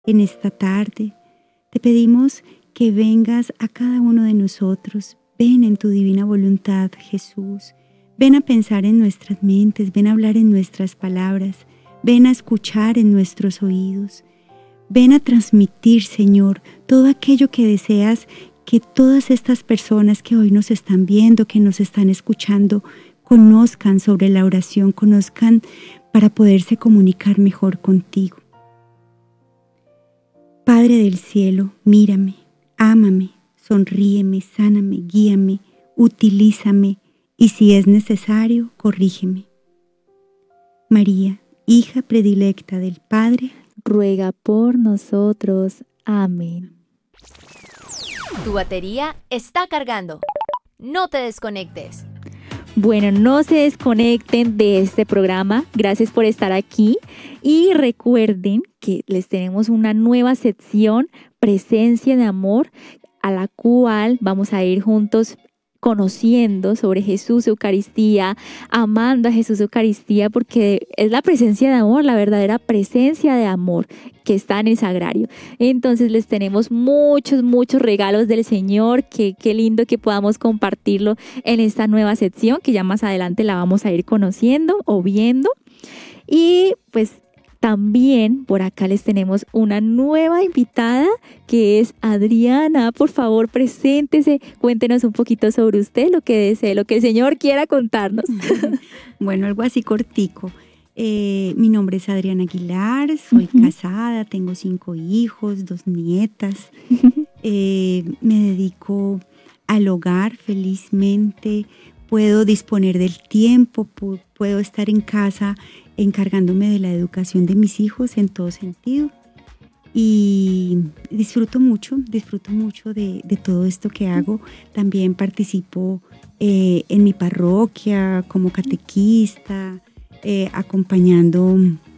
en esta tarde. Te pedimos que vengas a cada uno de nosotros. Ven en tu divina voluntad, Jesús. Ven a pensar en nuestras mentes, ven a hablar en nuestras palabras, ven a escuchar en nuestros oídos. Ven a transmitir, Señor, todo aquello que deseas que todas estas personas que hoy nos están viendo, que nos están escuchando, conozcan sobre la oración, conozcan para poderse comunicar mejor contigo. Padre del cielo, mírame, ámame, sonríeme, sáname, guíame, utilízame y si es necesario, corrígeme. María, hija predilecta del Padre, ruega por nosotros. Amén. Tu batería está cargando. No te desconectes. Bueno, no se desconecten de este programa. Gracias por estar aquí. Y recuerden que les tenemos una nueva sección, Presencia de Amor, a la cual vamos a ir juntos conociendo sobre Jesús Eucaristía, amando a Jesús Eucaristía, porque es la presencia de amor, la verdadera presencia de amor que está en el sagrario. Entonces les tenemos muchos regalos del Señor, qué lindo que podamos compartirlo en esta nueva sección, que ya más adelante la vamos a ir conociendo o viendo. Y pues también por acá les tenemos una nueva invitada que es Adriana. Por favor, preséntese, cuéntenos un poquito sobre usted, lo que desee, lo que el Señor quiera contarnos. Bueno, algo así cortico. Mi nombre es Adriana Aguilar, soy casada, tengo 5 hijos, 2 nietas. Me dedico al hogar felizmente, puedo disponer del tiempo, puedo estar en casa encargándome de la educación de mis hijos en todo sentido. Y disfruto mucho de todo esto que hago. También participo en mi parroquia como catequista, acompañando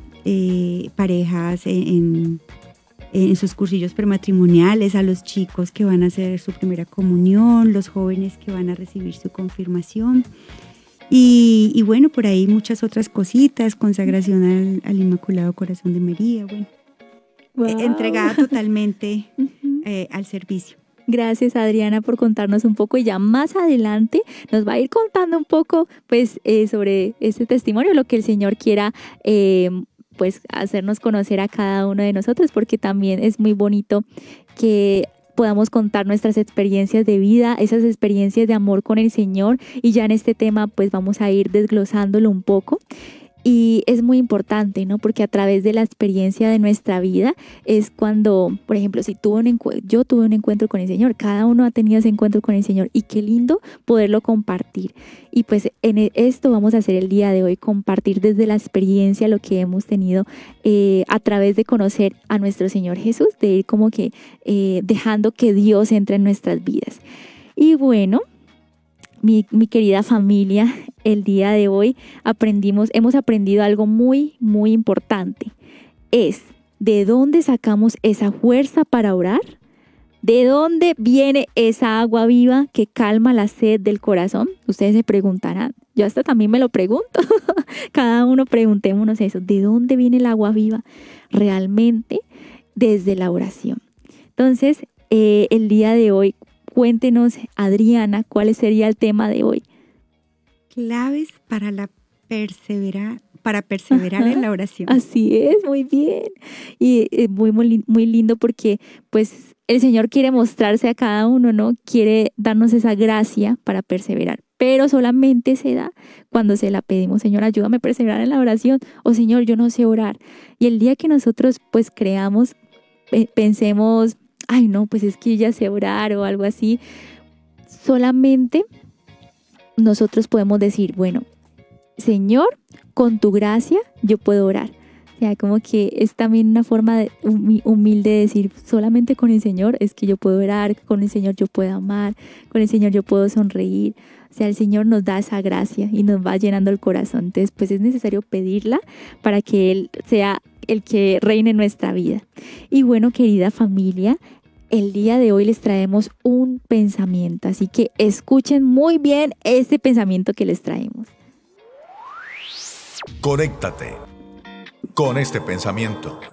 parejas en sus cursillos prematrimoniales, a los chicos que van a hacer su primera comunión, los jóvenes que van a recibir su confirmación. Y bueno, por ahí muchas otras cositas, consagración al Inmaculado Corazón de María, bueno. Wow. Entregada totalmente al servicio. Gracias, Adriana, por contarnos un poco, y ya más adelante nos va a ir contando un poco pues sobre este testimonio, lo que el Señor quiera pues hacernos conocer a cada uno de nosotros, porque también es muy bonito que podamos contar nuestras experiencias de vida, esas experiencias de amor con el Señor, y ya en este tema pues vamos a ir desglosándolo un poco. Y es muy importante, ¿no? Porque a través de la experiencia de nuestra vida es cuando, por ejemplo, si yo tuve un encuentro con el Señor, cada uno ha tenido ese encuentro con el Señor, y qué lindo poderlo compartir. Y pues en esto vamos a hacer el día de hoy, compartir desde la experiencia lo que hemos tenido a través de conocer a nuestro Señor Jesús, de ir como que dejando que Dios entre en nuestras vidas. Y bueno, mi querida familia, el día de hoy hemos aprendido algo muy importante. Es, ¿de dónde sacamos esa fuerza para orar? ¿De dónde viene esa agua viva que calma la sed del corazón? Ustedes se preguntarán. Yo hasta también me lo pregunto. Cada uno preguntémonos eso. ¿De dónde viene el agua viva? Realmente desde la oración. Entonces, el día de hoy, cuéntenos, Adriana, ¿cuál sería el tema de hoy? Claves para perseverar en la oración. Así es, muy bien. Y muy lindo, porque pues el Señor quiere mostrarse a cada uno, ¿no? Quiere darnos esa gracia para perseverar, pero solamente se da cuando se la pedimos. Señor, ayúdame a perseverar en la oración, o Señor, yo no sé orar. Y el día que nosotros pues creamos, pensemos, ay no, pues es que yo ya sé orar o algo así, solamente nosotros podemos decir, bueno, Señor, con tu gracia yo puedo orar. O sea, como que es también una forma humilde de decir, solamente con el Señor es que yo puedo orar, con el Señor yo puedo amar, con el Señor yo puedo sonreír. O sea, el Señor nos da esa gracia y nos va llenando el corazón. Entonces, pues es necesario pedirla para que Él sea el que reine en nuestra vida. Y bueno, querida familia, el día de hoy les traemos un pensamiento, así que escuchen muy bien este pensamiento que les traemos. Conéctate con este pensamiento.